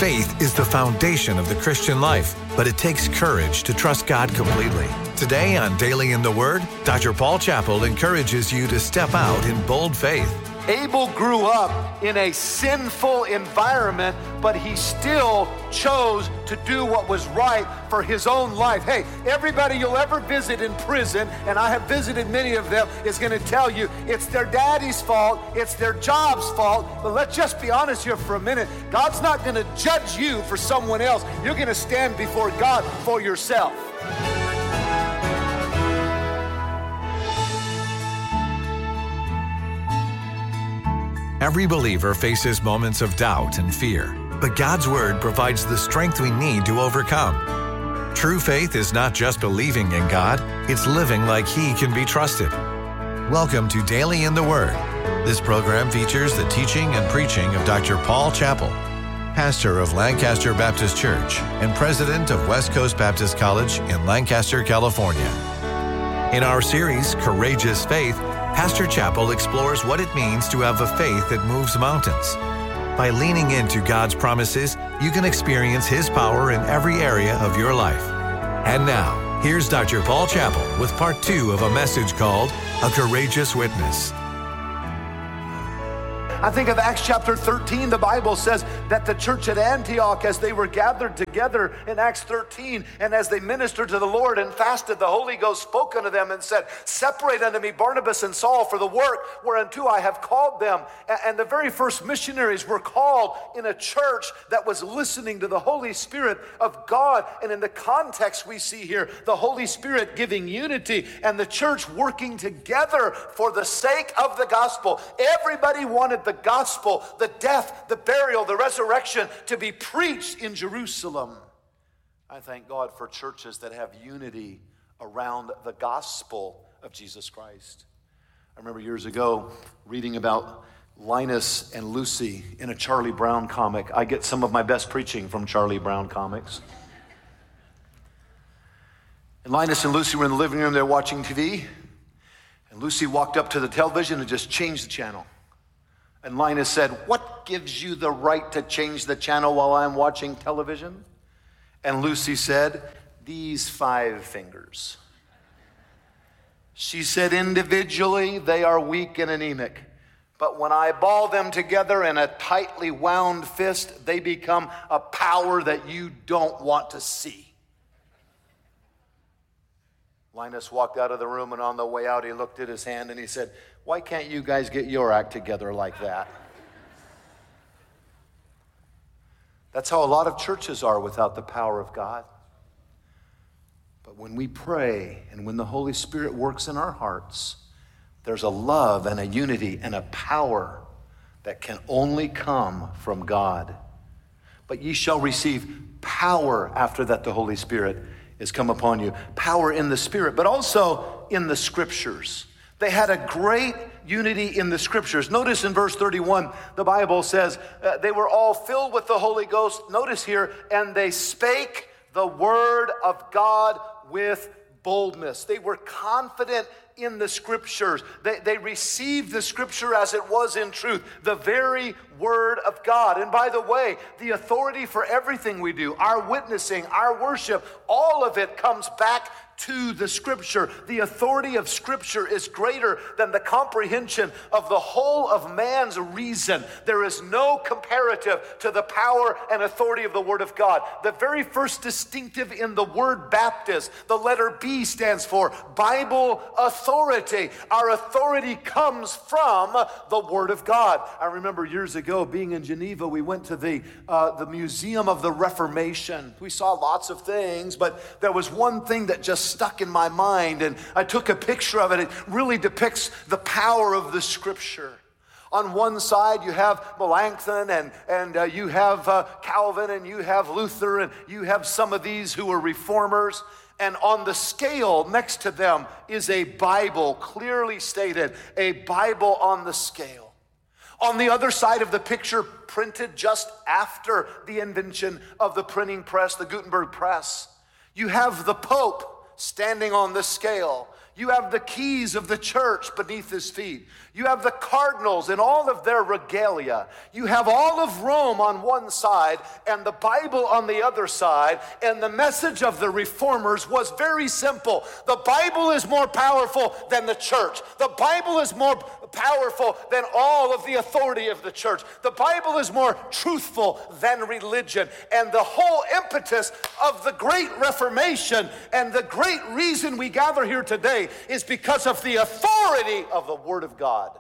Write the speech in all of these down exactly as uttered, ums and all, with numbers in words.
Faith is the foundation of the Christian life, but it takes courage to trust God completely. Today on Daily in the Word, Doctor Paul Chappell encourages you to step out in bold faith. Abel grew up in a sinful environment, but he still chose to do what was right for his own life. Hey, everybody you'll ever visit in prison, and I have visited many of them, is going to tell you it's their daddy's fault, it's their job's fault. But let's just be honest here for a minute. God's not going to judge you for someone else. You're going to stand before God for yourself. Every believer faces moments of doubt and fear, but God's Word provides the strength we need to overcome. True faith is not just believing in God, it's living like He can be trusted. Welcome to Daily in the Word. This program features the teaching and preaching of Doctor Paul Chappell, pastor of Lancaster Baptist Church and president of West Coast Baptist College in Lancaster, California. In our series, Courageous Faith, Pastor Chappell explores what it means to have a faith that moves mountains. By leaning into God's promises, you can experience His power in every area of your life. And now, here's Doctor Paul Chappell with part two of a message called A Courageous Witness. I think of Acts chapter thirteen. The Bible says that the church at Antioch, as they were gathered together in Acts thirteen, and as they ministered to the Lord and fasted, the Holy Ghost spoke unto them and said, "Separate unto me Barnabas and Saul for the work whereunto I have called them." And the very first missionaries were called in a church that was listening to the Holy Spirit of God. And in the context we see here, the Holy Spirit giving unity and the church working together for the sake of the gospel. Everybody wanted the The gospel, the death, the burial, the resurrection to be preached in Jerusalem. I thank God for churches that have unity around the gospel of Jesus Christ. I remember years ago reading about Linus and Lucy in a Charlie Brown comic. I get some of my best preaching from Charlie Brown comics. And Linus and Lucy were in the living room, they're watching T V, and Lucy walked up to the television and just changed the channel. And Linus said, "What gives you the right to change the channel while I'm watching television?" And Lucy said, "These five fingers." She said, "Individually, they are weak and anemic. But when I ball them together in a tightly wound fist, they become a power that you don't want to see." Linus walked out of the room, and on the way out, he looked at his hand and he said, "Why can't you guys get your act together like that?" That's how a lot of churches are without the power of God. But when we pray and when the Holy Spirit works in our hearts, there's a love and a unity and a power that can only come from God. "But ye shall receive power after that the Holy Spirit is come upon you." Power in the Spirit, but also in the Scriptures. They had a great unity in the Scriptures. Notice in verse thirty-one, the Bible says uh, they were all filled with the Holy Ghost. Notice here, and they spake the word of God with boldness. They were confident in the Scriptures. They, they received the Scripture as it was in truth, the very word of God. And by the way, the authority for everything we do, our witnessing, our worship, all of it comes back to the Scripture. The authority of Scripture is greater than the comprehension of the whole of man's reason. There is no comparative to the power and authority of the Word of God. The very first distinctive in the word Baptist, the letter B stands for Bible authority. Our authority comes from the Word of God. I remember years ago being in Geneva, we went to the, uh, the Museum of the Reformation. We saw lots of things, but there was one thing that just stuck in my mind, and I took a picture of it. It really depicts the power of the Scripture. On one side, you have Melanchthon, and, and uh, you have uh, Calvin, and you have Luther, and you have some of these who were reformers. And on the scale next to them is a Bible, clearly stated, a Bible on the scale. On the other side of the picture, printed just after the invention of the printing press, the Gutenberg press, you have the Pope standing on the scale. You have the keys of the church beneath his feet. You have the cardinals in all of their regalia. You have all of Rome on one side and the Bible on the other side. And the message of the reformers was very simple. The Bible is more powerful than the church. The Bible is more powerful than all of the authority of the church. The Bible is more truthful than religion. And the whole impetus of the Great Reformation and the great reason we gather here today is because of the authority of the Word of God.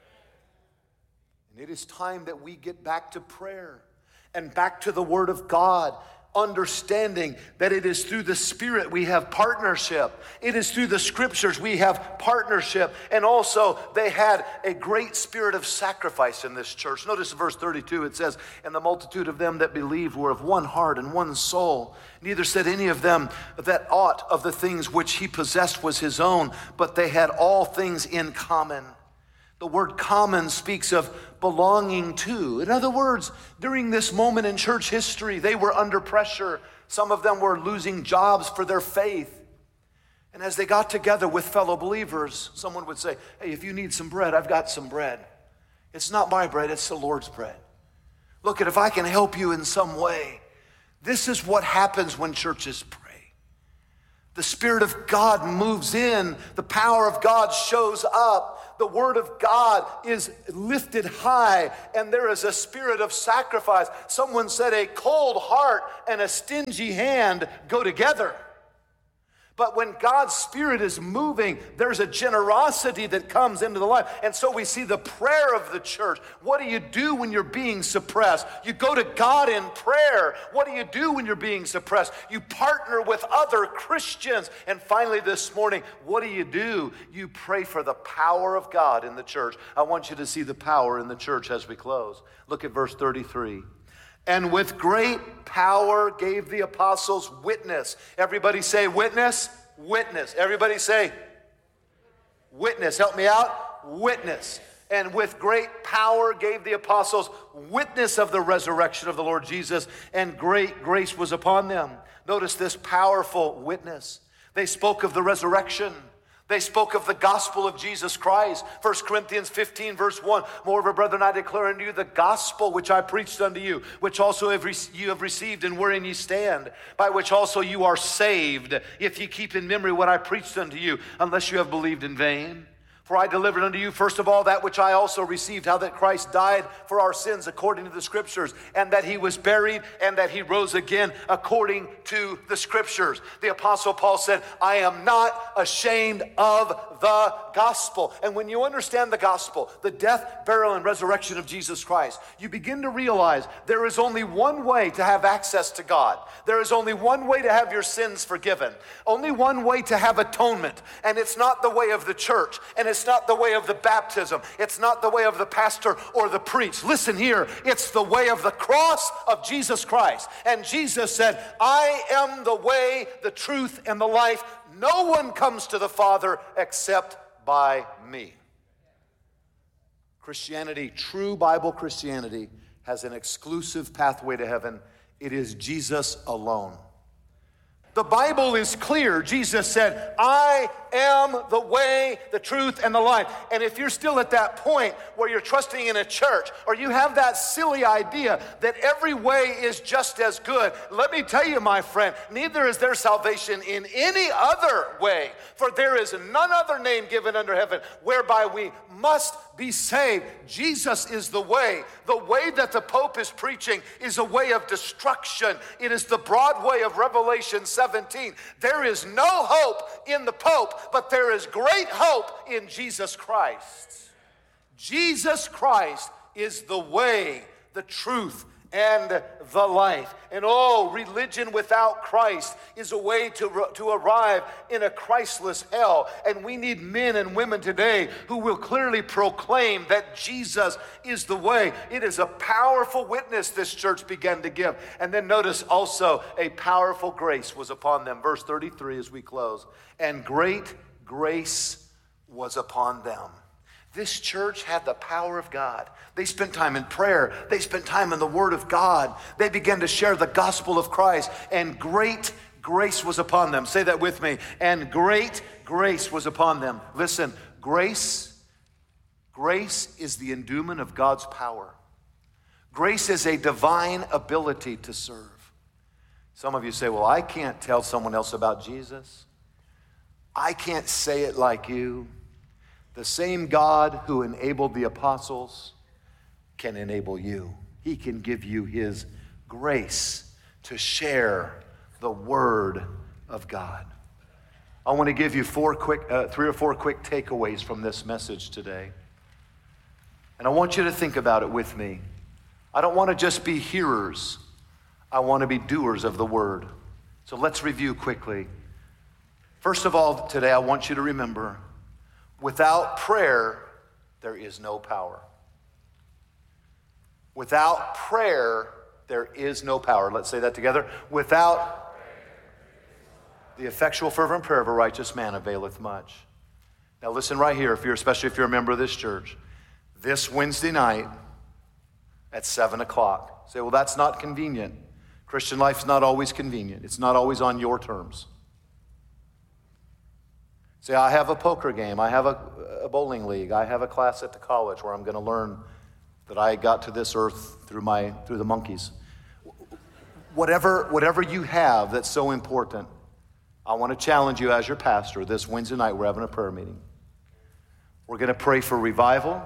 And it is time that we get back to prayer and back to the Word of God, understanding that it is through the Spirit we have partnership. It is through the Scriptures we have partnership. And also, they had a great spirit of sacrifice in this church. Notice verse thirty-two, it says, "And the multitude of them that believed were of one heart and one soul. Neither said any of them that aught of the things which he possessed was his own, but they had all things in common." The word common speaks of belonging to. In other words, during this moment in church history, they were under pressure. Some of them were losing jobs for their faith. And as they got together with fellow believers, someone would say, "Hey, if you need some bread, I've got some bread. It's not my bread, it's the Lord's bread. Look at if I can help you in some way." This is what happens when churches pray. The Spirit of God moves in. The power of God shows up. The Word of God is lifted high, and there is a spirit of sacrifice. Someone said a cold heart and a stingy hand go together. But when God's Spirit is moving, there's a generosity that comes into the life. And so we see the prayer of the church. What do you do when you're being suppressed? You go to God in prayer. What do you do when you're being suppressed? You partner with other Christians. And finally this morning, what do you do? You pray for the power of God in the church. I want you to see the power in the church as we close. Look at verse thirty-three. "And with great power gave the apostles witness." Everybody say witness, witness. Everybody say witness. Help me out. Witness. "And with great power gave the apostles witness of the resurrection of the Lord Jesus, and great grace was upon them." Notice this powerful witness. They spoke of the resurrection. They spoke of the gospel of Jesus Christ. First Corinthians fifteen, verse one. "Moreover, brethren, I declare unto you the gospel which I preached unto you, which also have re- you have received, and wherein ye stand, by which also you are saved, if ye keep in memory what I preached unto you, unless you have believed in vain. For I delivered unto you first of all that which I also received, how that Christ died for our sins according to the Scriptures, and that he was buried, and that he rose again according to the Scriptures." The Apostle Paul said, "I am not ashamed of the gospel." And when you understand the gospel, the death, burial, and resurrection of Jesus Christ, you begin to realize there is only one way to have access to God. There is only one way to have your sins forgiven. Only one way to have atonement. And it's not the way of the church. And it's not the way of the baptism. It's not the way of the pastor or the priest. Listen here. It's the way of the cross of Jesus Christ. And Jesus said, "I am the way, the truth, and the life. No one comes to the Father except by me." Christianity, true Bible Christianity, has an exclusive pathway to heaven. It is Jesus alone. The Bible is clear. Jesus said, "I am the way, the truth, and the life." And if you're still at that point where you're trusting in a church, or you have that silly idea that every way is just as good, let me tell you, my friend, neither is there salvation in any other way. For there is none other name given under heaven whereby we must be saved. Jesus is the way. The way that the Pope is preaching is a way of destruction. It is the broad way of Revelation seventeen. There is no hope in the Pope, but there is great hope in Jesus Christ. Jesus Christ is the way, the truth, and the life. And oh, religion without Christ is a way to, to arrive in a Christless hell. And we need men and women today who will clearly proclaim that Jesus is the way. It is a powerful witness this church began to give. And then notice also a powerful grace was upon them. Verse thirty-three as we close. "And great grace was upon them." This church had the power of God. They spent time in prayer. They spent time in the Word of God. They began to share the gospel of Christ, and great grace was upon them. Say that with me. And great grace was upon them. Listen, grace, grace is the endowment of God's power. Grace is a divine ability to serve. Some of you say, well, I can't tell someone else about Jesus. I can't say it like you. The same God who enabled the apostles can enable you. He can give you his grace to share the word of God. I want to give you four quick, uh, three or four quick takeaways from this message today. And I want you to think about it with me. I don't want to just be hearers. I want to be doers of the word. So let's review quickly. First of all, today I want you to remember, without prayer, there is no power. Without prayer, there is no power. Let's say that together. Without the effectual fervent prayer of a righteous man availeth much. Now listen right here, if you're, especially if you're a member of this church. This Wednesday night at seven o'clock. Say, well, that's not convenient. Christian life's not always convenient. It's not always on your terms. Say, I have a poker game. I have a, a bowling league. I have a class at the college where I'm going to learn that I got to this earth through my through the monkeys. Whatever, whatever you have that's so important, I want to challenge you as your pastor. This Wednesday night, we're having a prayer meeting. We're going to pray for revival.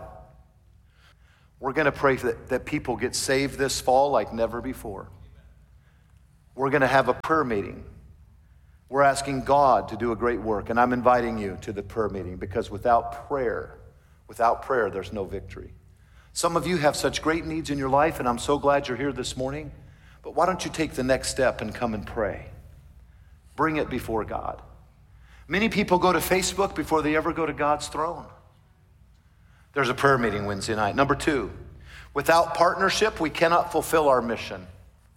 We're going to pray that, that people get saved this fall like never before. We're going to have a prayer meeting. We're asking God to do a great work, and I'm inviting you to the prayer meeting because without prayer, without prayer, there's no victory. Some of you have such great needs in your life, and I'm so glad you're here this morning, but why don't you take the next step and come and pray? Bring it before God. Many people go to Facebook before they ever go to God's throne. There's a prayer meeting Wednesday night. Number two, without partnership, we cannot fulfill our mission.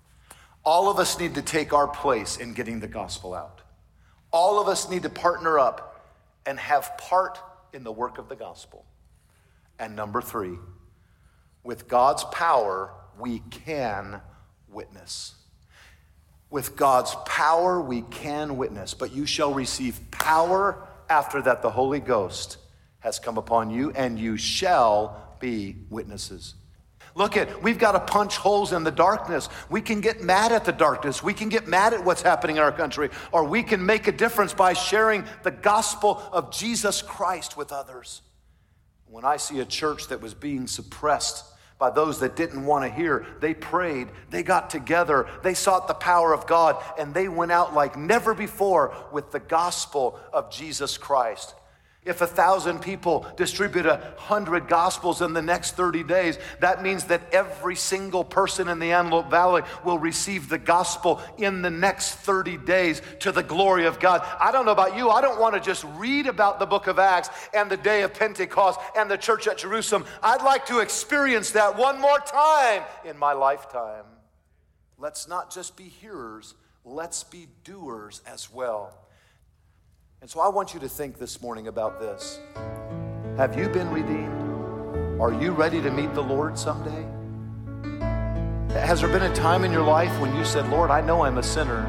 All of us need to take our place in getting the gospel out. All of us need to partner up and have part in the work of the gospel. And number three, with God's power, we can witness. With God's power, we can witness. But you shall receive power after that the Holy Ghost has come upon you, and you shall be witnesses. Look at, we've got to punch holes in the darkness. We can get mad at the darkness. We can get mad at what's happening in our country, or we can make a difference by sharing the gospel of Jesus Christ with others. When I see a church that was being suppressed by those that didn't want to hear, they prayed, they got together, they sought the power of God, and they went out like never before with the gospel of Jesus Christ. If a thousand people distribute a hundred gospels in the next thirty days, that means that every single person in the Antelope Valley will receive the gospel in the next thirty days to the glory of God. I don't know about you. I don't want to just read about the book of Acts and the day of Pentecost and the church at Jerusalem. I'd like to experience that one more time in my lifetime. Let's not just be hearers. Let's be doers as well. And so I want you to think this morning about this. Have you been redeemed? Are you ready to meet the Lord someday? Has there been a time in your life when you said, Lord, I know I'm a sinner.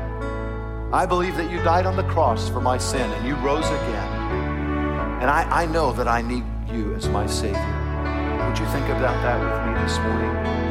I believe that you died on the cross for my sin and you rose again. And I, I know that I need you as my Savior. Would you think about that with me this morning?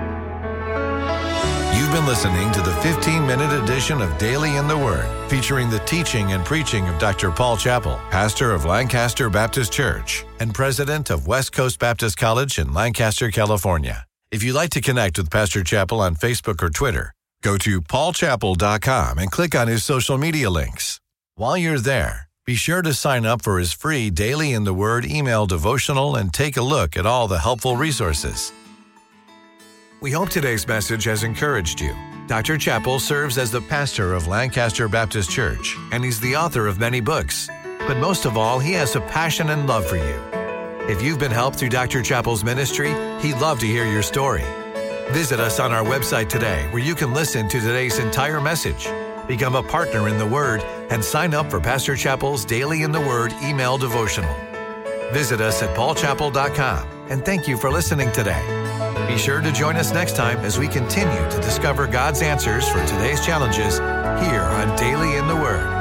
You've been listening to the fifteen-minute edition of Daily in the Word, featuring the teaching and preaching of Doctor Paul Chappell, pastor of Lancaster Baptist Church and president of West Coast Baptist College in Lancaster, California. If you'd like to connect with Pastor Chappell on Facebook or Twitter, go to paul chappell dot com and click on his social media links. While you're there, be sure to sign up for his free Daily in the Word email devotional and take a look at all the helpful resources. We hope today's message has encouraged you. Doctor Chappell serves as the pastor of Lancaster Baptist Church, and he's the author of many books. But most of all, he has a passion and love for you. If you've been helped through Doctor Chappell's ministry, he'd love to hear your story. Visit us on our website today, where you can listen to today's entire message, become a partner in the Word, and sign up for Pastor Chappell's Daily in the Word email devotional. Visit us at paul chappell dot com, and thank you for listening today. Be sure to join us next time as we continue to discover God's answers for today's challenges here on Daily in the Word.